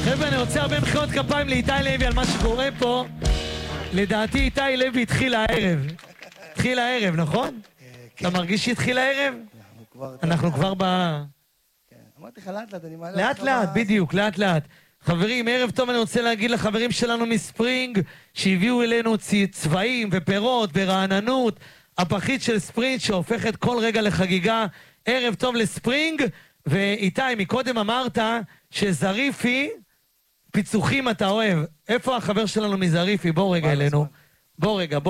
חבר'ה, אני רוצה הרבה מחיאות כפיים לאיתי לוי על מה שקורה פה. לדעתי איתי לוי התחיל הערב. התחיל הערב, נכון? אתה מרגיש שהתחיל הערב? אנחנו כבר ב... אמרתי לך לאט לאט, אני מעלה... לאט לאט, בדיוק, לאט לאט. חברים, ערב טוב, אני רוצה להגיד לחברים שלנו מספרינג שהביאו אלינו צבעים ופירות ורעננות, הפחית של ספרינט שהופכת כל רגע לחגיגה. ערב טוב לספרינג. ואיתי, מקודם אמרת שזריפי, פיצוחים אתה אוהב. איפה החבר שלנו מזריפי? בוא רגע אלינו. בוא רגע,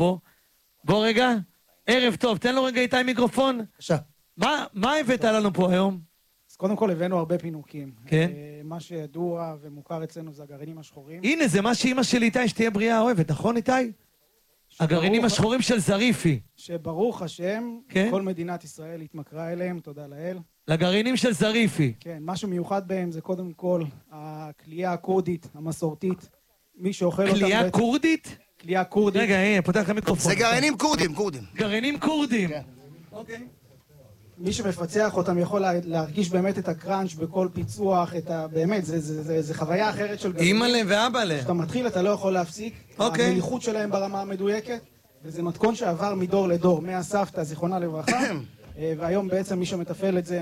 בוא רגע. ערב טוב, תן לו רגע איתי מיקרופון. בבקשה. מה הבאת לנו פה היום? אז קודם כל הבאנו הרבה פינוקים. כן. מה שידוע ומוכר אצלנו זה הגרעינים השחורים. הנה, זה מה שאמא של איתי שתהיה בריאה אוהבת, נכון איתי? הגרעינים השחורים של זריפי. שברוך השם, כן? כל מדינת ישראל התמכרה אליהם, תודה לאל. לגרעינים של זריפי. כן, משהו מיוחד בהם זה קודם כל הכלייה הקורדית, המסורתית. מי שאוכל אותם... כלייה קורדית? כלייה קורדית. רגע, הנה, פותח לך מיקרופון. זה גרעינים כורדים. גרעינים כורדים. אוקיי. מי שמפצח אותם יכול להרגיש באמת את הקראנץ' בכל פיצוח, באמת, זה חוויה אחרת של גרעינים. אימא'לה ואבא'לה. כשאתה מתחיל אתה לא יכול להפסיק. אוקיי. המליחות שלהם ברמה המדויקת, וזה מתכון שעבר מדור לדור, מהסבתא, זיכרונה לברכה, והיום בעצם מי שמתפעל את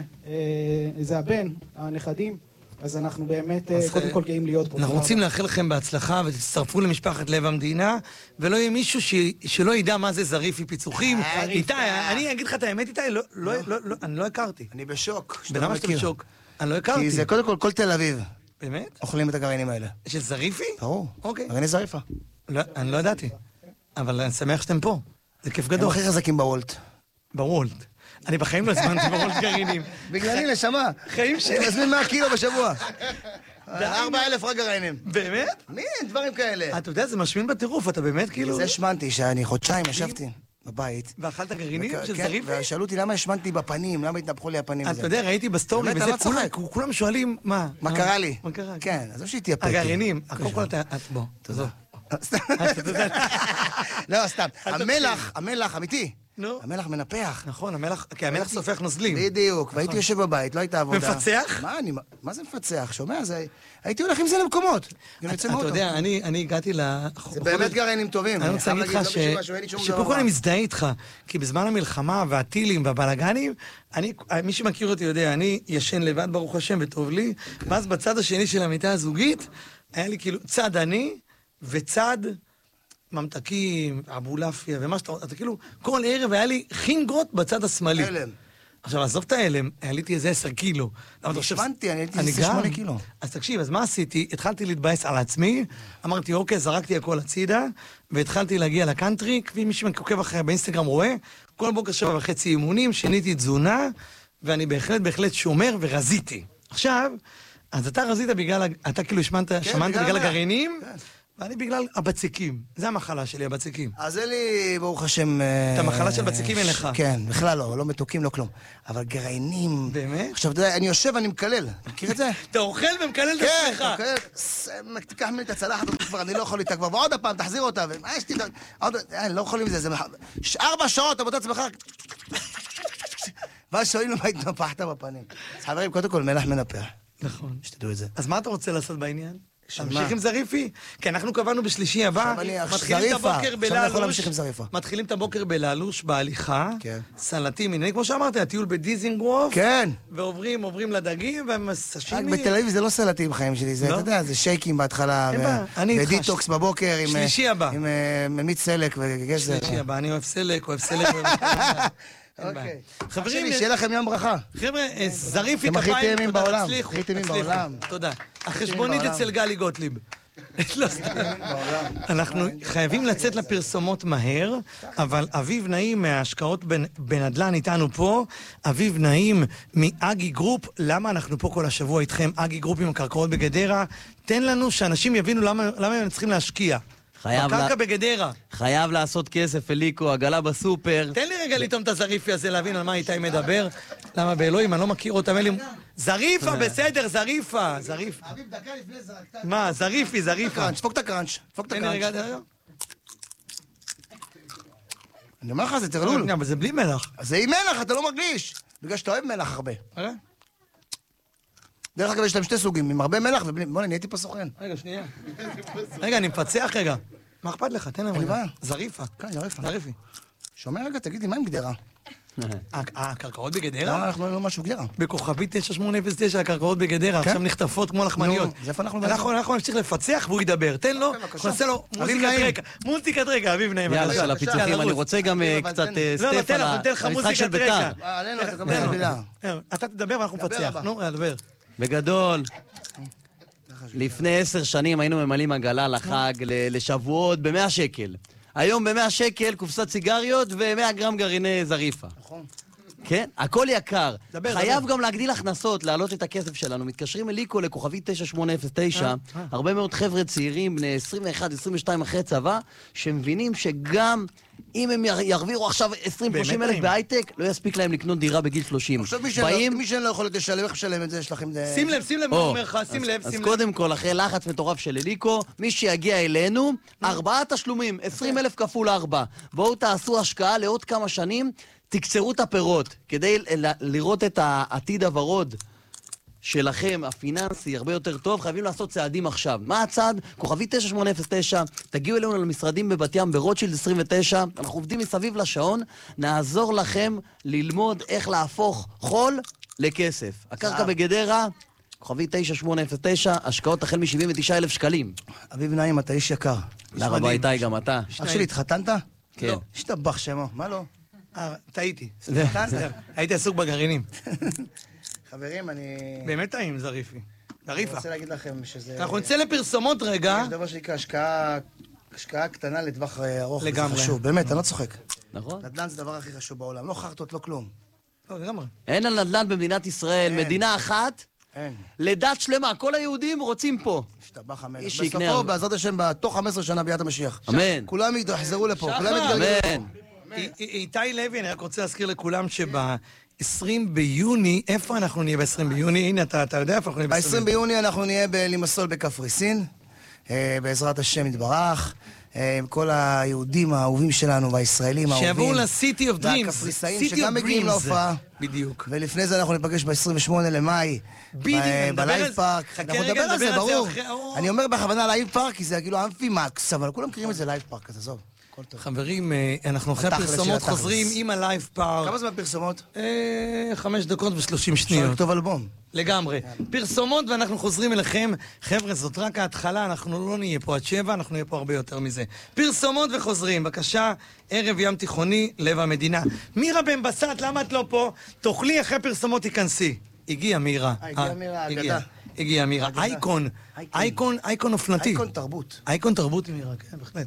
זה הבן, הנכדים, אז אנחנו באמת קודם כל גאים להיות פה. אנחנו רוצים לאחל לכם בהצלחה ותצטרפו למשפחת לב המדינה, ולא יהיה מישהו שלא ידע מה זה זריפי פיצוחים. איתי, אני אגיד לך את האמת איתי, אני לא הכרתי. אני בשוק. ולמה שאתה בשוק? אני לא הכרתי. כי זה קודם כל תל אביב. באמת? אוכלים את הגרעינים האלה. של זריפי? ברור. אוקיי. גרעיני זריפה. אני לא ידעתי. אבל אני שמח שאתם פה. זה כיף הם גדול. הכי חזקים בוולט. בוולט. אני בחיים לא הזמנתי בוולט גרעינים. בגללי, נשמה. חיים שלי. אני מזמין 100 קילו בשבוע. 4,000 רק גרעינים. באמת? מי? דברים כאלה. אתה יודע, זה משמין בטירוף, אתה באמת כאילו... זה השמנתי, שאני חודשיים ישבתי בבית. ואכלת גרעינים של כן, זריפי? ושאלו אותי למה השמנתי בפנים, למה התנפחו לי הפנים. אתה יודע, ראיתי בסטורי, באמת, וזה אני לא צוחק. כולם שואלים, מה? מה קרה לי? מה קרה? כן, אז לא שהתייפק. הגרעינים, קודם כל אתה... בוא, תודה. תודה. לא, סתם. המלח, אמיתי. נו. המלח מנפח. נכון, כי המלח סופח נוזלים. בדיוק, והייתי יושב בבית, לא הייתה עבודה. מפצח? מה זה מפצח? שומע? הייתי הולך עם זה למקומות. אתה יודע, אני הגעתי זה באמת גרעינים טובים. אני רוצה להגיד לך שקודם כל אני מזדהה איתך, כי בזמן המלחמה והטילים והבלגנים, מי שמכיר אותי יודע, אני ישן לבד ברוך השם וטוב לי, ואז בצד השני של המיטה הזוגית, היה לי כאילו צד אני וצד ממתקים, אבולעפיה ומה שאתה רוצה, כאילו כל ערב היה לי חינגות בצד השמאלי. הלם. עכשיו, עזוב את ההלם, העליתי איזה 10 קילו. אני השמנתי, אני הייתי 8 קילו. אז תקשיב, אז מה עשיתי? התחלתי להתבאס על עצמי, אמרתי, אוקיי, זרקתי הכל הצידה, והתחלתי להגיע לקאנטרי, כפי מי שמעקב אחרי באינסטגרם רואה, כל בוקר 7.5 אימונים, שיניתי תזונה, ואני בהחלט שומר ורזיתי. עכשיו, אז אתה רזית בגלל, אתה כאילו שמנת בגלל הגרעינים, ואני בגלל הבציקים. זה המחלה שלי, הבציקים. אז אין לי, ברוך השם... את המחלה של בציקים אין לך. כן, בכלל לא מתוקים, לא כלום. אבל גרעינים... באמת? עכשיו, אתה יודע, אני יושב ואני מקלל. מכיר את זה? אתה אוכל ומקלל את עצמך. כן, תיקח ממני את הצלחת, אני לא יכול איתה כבר, ועוד הפעם, תחזיר אותה. אני לא יכול עם זה, 4 שעות, אתה בודד עצמך... ואז שואלים לו מה התנפחת בפנים. אז חברים, קודם כל מלח מנפח. נכון. שתדעו את זה. אז מה אתה רוצה לעשות בעניין? תמשיך עם זריפי? כי אנחנו קבענו בשלישי הבא, מתחילים את הבוקר בללוש בהליכה, סלטים, הנה כמו שאמרת, הטיול בדיזינגוף, ועוברים לדגים והסשימי. בתל אביב זה לא סלטים חיים שלי, זה, אתה יודע, זה שייקים בהתחלה, ודיטוקס בבוקר עם מיץ סלק וגזר. שלישי הבא, אני אוהב סלק. אוקיי. חברים, שיהיה לכם יום ברכה. חבר'ה, זריפי כפיים, תודה, תצליחו. תודה. החשבונית אצל גלי גוטליב. אנחנו חייבים לצאת לפרסומות מהר, אבל אביב נעים מההשקעות בנדל"ן איתנו פה, אביב נעים מאגי גרופ. למה אנחנו פה כל השבוע איתכם? אגי גרופ עם הקרקעות בגדרה. תן לנו שאנשים יבינו למה הם צריכים להשקיע. בקרקע בגדרה. חייב לעשות כסף, אליקו, עגלה בסופר. תן לי רגע לטעום את הזריפי הזה, להבין על מה איתי מדבר. למה באלוהים, אני לא מכיר אותם, אלה... זריפה, בסדר, זריפה. אביב, דקה לפני זרקת. מה, זריפי. דפוק את הקראנץ'. תן לי רגע. אני אומר לך, זה טרלול. אבל זה בלי מלח. זה עם מלח, אתה לא מרגיש. בגלל שאתה אוהב מלח הרבה. דרך אגב, יש להם 2 סוגים, עם הרבה מלח ובלי... בוא, נהייתי פה סוכן. רגע, שנייה. רגע, אני מפצח רגע. מה אכפת לך? תן להם רגע. בעיה. זריפה. כן, זריפה. זריפי. שומע רגע, תגיד לי, מה עם גדרה? הקרקעות למה בגדרה? אנחנו לא משהו גדרה? בכוכבית 9809, הקרקעות בגדרה, עכשיו נחטפות כמו לחמניות. נו, אז איפה אנחנו באזור? אנחנו נמשיך לפצח והוא ידבר. תן לו, נעשה לו מוזיקת רקע. מוזיקת רקע, אביב נעים. יאללה, של בבקשה, הפיצוחים, יאללה, אני רוץ. רוצה גם אבל קצת תן- לא, סטף על נותן לך המשחק של מוזיקת רקע. בית"ר. עלינו, אתה תקבל מילה. אתה תדבר ואנחנו נפצח. נו, דבר. בגדול, לפני 10 שנים היינו ממלאים עגלה לחג, לשבועות, ב100 שקל. היום ב100 שקל, קופסת סיגריות ו100 גרם גרעיני זריפה. נכון. כן? הכל יקר. דבר, חייב דבר. גם להגדיל הכנסות, להעלות את הכסף שלנו. מתקשרים אליקו לכוכבית 9809, הרבה מאוד חבר'ה צעירים, בני 21, 22 אחרי צבא, שמבינים שגם אם הם ירוויחו עכשיו 20-30 אלף טעים. בהייטק, לא יספיק להם לקנות דירה בגיל 30. עכשיו באים... מי שאין לו יכולת לשלם, איך לשלם את זה? יש לכם... שים לב מה הוא אומר לך, שים לב. אז קודם כל, אחרי לחץ מטורף של אליקו, מי שיגיע אלינו, 4 תשלומים, 20,000 כפול 4. בואו תעשו השקעה לעוד כמה שנים, תקצרו את הפירות, כדי לראות את העתיד הוורוד שלכם, הפיננסי, הרבה יותר טוב, חייבים לעשות צעדים עכשיו. מה הצעד? כוכבית 9809, תגיעו אלינו למשרדים בבת ים, ברוטשילד 29, אנחנו עובדים מסביב לשעון, נעזור לכם ללמוד איך להפוך חול לכסף. הקרקע בגדרה, כוכבית 9809, השקעות החל מ-79,000 שקלים. אביב נעים, אתה איש יקר. לרבה איתי גם אתה. אח שלי, התחתנת? כן. לא. השתבח שמו, מה לא? טעיתי. התחתנת? הייתי עסוק בגרעינים. חברים, אני... באמת טעים, זריפי. אני זריפה. רוצה להגיד לכם שזה... אנחנו נצא לפרסומות רגע. יש דבר שנקרא השקעה קטנה לטווח ארוך. לגמרי. זה חשוב, באמת, אני לא צוחק. נכון? נדל"ן זה הדבר הכי חשוב בעולם. לא חרטות, לא כלום. לא, לגמרי. אין על נדל"ן במדינת ישראל, אין. מדינה אחת, אין. לדת שלמה, כל היהודים רוצים פה. השתבח המלך. איש שיקנה בסופו, הרבה. בעזרת השם, בתוך 15 שנה ביאת המשיח. אמן. כולם יחזרו לפה, שחר. כולם יתגלגלו אמן. לפה. איתי לוי, אני רק רוצה להזכיר לכולם שב-20 ביוני, איפה אנחנו נהיה ב-20 ביוני? הנה, אתה יודע איפה אנחנו נהיה ב-20 ביוני אנחנו נהיה בלימסול בקפריסין, בעזרת השם יתברך, עם כל היהודים האהובים שלנו והישראלים האהובים. שיבואו ל-City of Dreams. והקפריסאים City שגם of מגיעים Dreams. להופעה. בדיוק. ולפני זה אנחנו ניפגש ב-28 למאי. בדיוק, נדבר בלייב על- פארק. חכה אנחנו רגע, נדבר על זה, נדבר על זה ברור. אחרי- אני אומר בכוונה לייב פארק, כי זה כאילו אמפימקס, אבל כולם מכירים את זה לייב פארק, אז עזוב. הכל טוב. חברים, אנחנו אחרי התכלס של הפרסומות התכלס. חוזרים עם הלייב פארק. כמה זמן פרסומות? 5 דקות ו-30 אפשר שניות. לכתוב אלבום. לגמרי. פרסומות ואנחנו חוזרים אליכם. חבר'ה, זאת רק ההתחלה, אנחנו לא נהיה פה עד 7, אנחנו נהיה פה הרבה יותר מזה. פרסומות וחוזרים. בבקשה, ערב ים תיכוני, לב המדינה. מירה בן בסט, למה את לא פה? תאכלי אחרי פרסומות, תיכנסי. הגיעה מירה. הגיעה מירה, הגיעה. אגדה. הגיעה מירה. אגדה. אייקון אופנתי. אייקון תרבות. אייקון תרבות עם מירה, כן, בהחלט.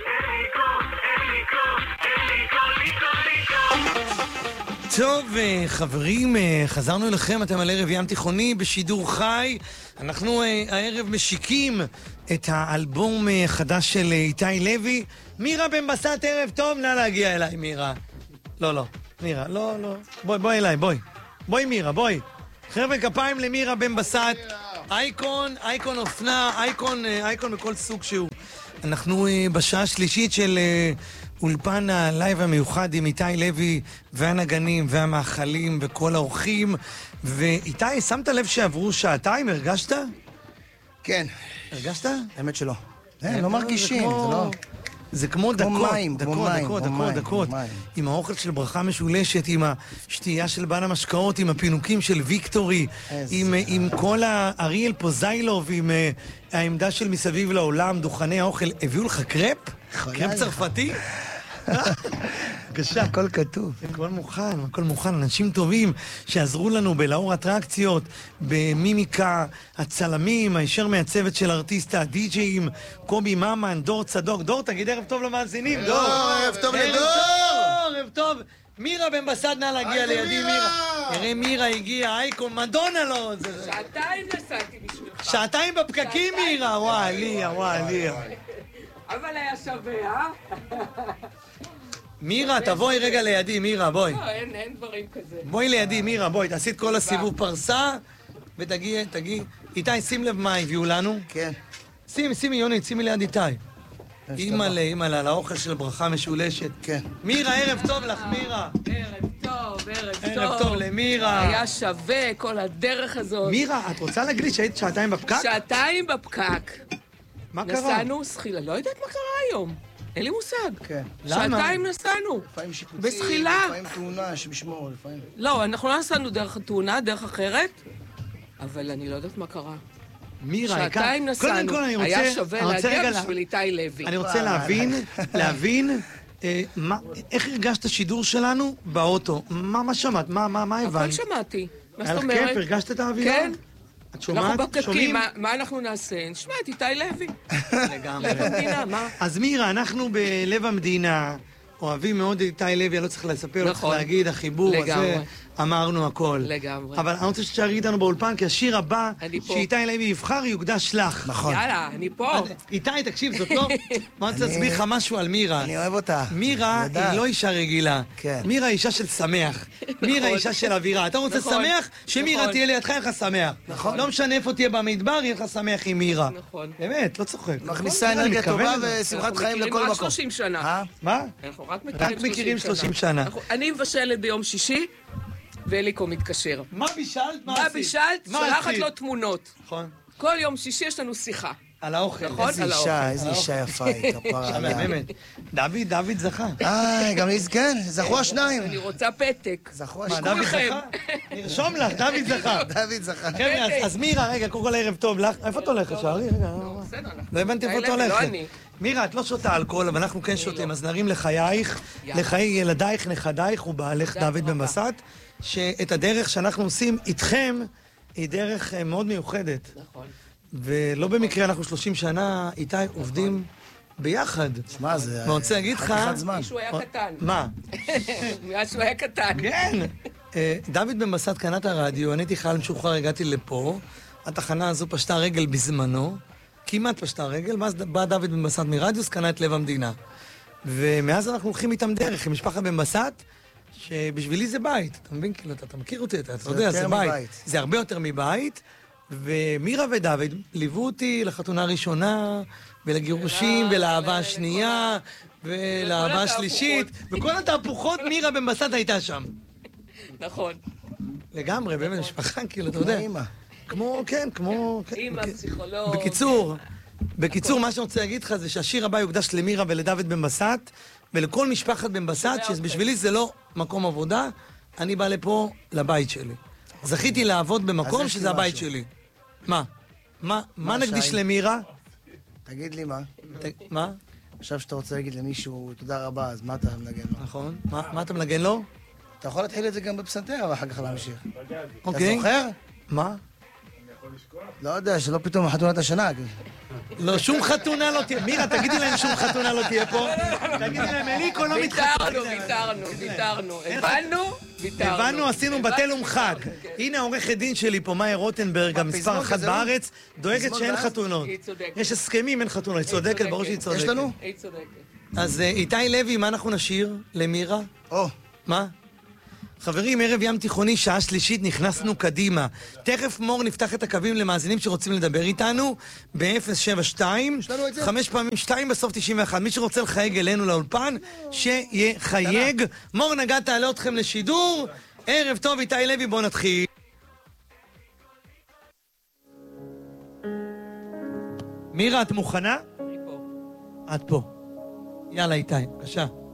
טוב, חברים, חזרנו אליכם, אתם על ערב ים תיכוני בשידור חי. אנחנו הערב משיקים את האלבום החדש של איתי לוי. מירה בן בסט, ערב טוב, נא להגיע אליי, מירה. לא, מירה, לא. בואי אליי, בואי. בואי, מירה, בואי. חבר'ה, כפיים למירה בן בסט. אייקון אופנה, אייקון בכל סוג שהוא. אנחנו בשעה השלישית של אולפן הלייב המיוחד עם איתי לוי והנגנים והמאכלים וכל האורחים. ואיתי, שמת לב שעברו 2 שעות? הרגשת? כן. הרגשת? האמת שלא. לא מרגישים, זה לא... זה כמו דקות, מים, דקות. עם האוכל של ברכה משולשת, עם השתייה של בן המשקאות, עם הפינוקים של ויקטורי, עם כל האריאל פוזיילוב, עם העמדה של מסביב לעולם, דוכני האוכל. הביאו לך קרפ? קרפ צרפתי? בבקשה. הכל כתוב. הכל מוכן. אנשים טובים שעזרו לנו בלאור אטרקציות, במימיקה, הצלמים, הישר מהצוות של ארטיסטה, הדי-ג'אים, קובי ממן, דור צדוק. דור, תגיד ערב טוב למאזינים. דור, ערב טוב לדור. ערב טוב. מירה בן בסט, נא להגיע לידי, מירה. תראה, מירה הגיעה, אייקון, מדונה לא. שעתיים נסעתי בשבילך. 2 בפקקים, מירה. וואי, ליה. אבל היה שווה, אה? מירה, תבואי רגע לידי, מירה, בואי. לא, אין דברים כזה. בואי לידי, מירה, בואי, תעשי את כל הסיבוב פרסה, ותגיעי. איתי, שים לב מה הביאו לנו. כן. שימי, יונית, שימי ליד איתי. אימא'לה, על האוכל של ברכה משולשת. כן. מירה, ערב טוב לך, מירה. ערב טוב. ערב טוב למירה. היה שווה כל הדרך הזאת. מירה, את רוצה להגיד לי שהיית שעתיים בפקק? שעתיים בפקק. מה קרה? נסענו שחילה, לא יודעת מה קרה היום. אין לי מושג. כן. שעתיים נסענו. לפעמים שיפוצים, בסחילה. לפעמים תאונה שמשמור, לפעמים... לא, אנחנו לא נסענו דרך התאונה, דרך אחרת, אבל אני לא יודעת מה קרה. מירה, שעתיים נסענו. היה שווה להגיע בשביל איתי לוי. אני רוצה להבין, איך הרגשת שידור שלנו באוטו? מה שמעת? מה הבנת? הכל שמעתי. מה זאת היה לך אומרת? כיף? הרגשת את האווירה? כן. את שומעת? אנחנו בפקקים, שומעים? מה אנחנו נעשה? נשמע את איתי לוי. לגמרי. לב המדינה, מה? אז מירה, אנחנו בלב המדינה, אוהבים מאוד את איתי לוי, אני לא צריך לספר, לא צריך נכון. להגיד, החיבור לגמרי. הזה, אמרנו הכל. לגמרי. אבל אני רוצה שתשארי איתנו באולפן, כי השיר הבא אני פה. שאיתי לוי יבחר יוקדש לך. נכון. יאללה, אני פה. איתי, תקשיב, זאת לא... מה רוצה להסביר לך משהו על מירה? אני אוהב אותה. מירה יודעת. היא לא אישה רגילה. כן. מירה היא אישה של שמח. מירה היא אישה של אווירה. אתה רוצה נכון. שמח? שמירה נכון. תהיה לידך, יהיה לך שמח. נכון. לא משנה איפה תהיה במדבר, יהיה לך שמח עם מירה. נכון. באמת, לא צוחק. מכניסה נכון, אנרגיה אני מתכוון טובה לזה. ושמחת אנחנו חיים מכירים לכל רק מקום. 30 שנה. אה? מה? אנחנו רק רק מכירים 30 שנה. אני מבשלת ביום שישי, ואליקו מתקשר. מה בישלת? מה בישלת? שולחת לו תמונות. נכון. כל יום שישי יש לנו שיחה. על האוכל. נכון? איזה על אישה, איזה אישה יפה היא, כפרה עליה. באמת. דוד זכה. גם לי, כן, זכו השניים. אני רוצה פתק. זכו מה, השניים. דוד זכה? נרשום לך, דוד זכה. דוד זכה. חבר'ה, אז מירה, רגע, קודם כל ערב טוב לך. איפה את הולכת, שערי? רגע. בסדר, אנחנו... לא הבנתי איפה את לא הולכת. אני. מירה, את לא שותה אלכוהול, אבל אנחנו כן שותים, אז נרים לחייך, יאללה. לחיי ילדייך, נכדייך ובעלך תודה דוד רבה. בן בסט, שאת הדרך שאנחנו עושים איתכם, היא דרך מאוד מיוחדת. נכון. ולא במקרה אנחנו 30 שנה, איתי, עובדים ביחד. מה זה? אני רוצה להגיד לך... חתיכת זמן. מישהו היה קטן. מה? מאז שהוא היה קטן. כן. דוד בן בסט קנה את הרדיו, אני הייתי חייל משוחרר, הגעתי לפה, התחנה הזו פשטה רגל בזמנו, כמעט פשטה רגל, ואז בא דוד בן בסט מרדיוס, קנה את לב המדינה. ומאז אנחנו הולכים איתם דרך, עם משפחת בן בסט, שבשבילי זה בית, אתה מבין? כאילו, אתה מכיר אותי, אתה יודע, זה בית. זה הרבה יותר מבית, ומירה ודוד ליוו אותי לחתונה הראשונה, ולגירושים, ולאהבה השנייה, ולאהבה השלישית, וכל התהפוכות מירה בן בסט הייתה שם. נכון. לגמרי, באמת משפחה, כאילו, אתה יודע. אימא. כמו, כן, כמו... אימא, פסיכולוג. בקיצור, מה שאני רוצה להגיד לך זה שהשיר הבא יוקדש למירה ולדוד בן בסט, ולכל משפחת בן בסט, שבשבילי זה לא מקום עבודה, אני בא לפה לבית שלי. זכיתי לעבוד במקום שזה הבית שלי. מה? מה נקדיש למירה? תגיד לי מה. מה? עכשיו שאתה רוצה להגיד למישהו תודה רבה, אז מה אתה מנגן לו? נכון. מה אתה מנגן לו? אתה יכול להתחיל את זה גם בפסנתר, אבל אחר כך להמשיך. אתה אוקיי. זוכר? מה? לא יודע, שלא פתאום חתונת השנה. לא, שום חתונה לא תהיה. מירה, תגידי להם שום חתונה לא תהיה פה. תגידי להם, אליקו לא מתחתן. ויתרנו. הבנו, עשינו בטל ומחק. הנה העורכת דין שלי פה, מאיה רוטנברג, המספר אחת בארץ, דואגת שאין חתונות. היא צודקת. יש הסכמים, אין חתונות. היא צודקת, ברור שהיא צודקת. יש לנו? היא צודקת. אז איתי לוי, מה אנחנו נשאיר למירה? מה? חברים, ערב ים תיכוני, שעה שלישית, נכנסנו קדימה. תכף מור נפתח את הקווים למאזינים שרוצים לדבר איתנו, ב-072, 5 פעמים 2 בסוף 91. מי שרוצה לחייג אלינו לאולפן, שיחייג. מור נגע תעלה אתכם לשידור. ערב טוב, איתי לוי, בואו נתחיל. מירה, את מוכנה? אני פה. את פה. יאללה, איתי, בבקשה.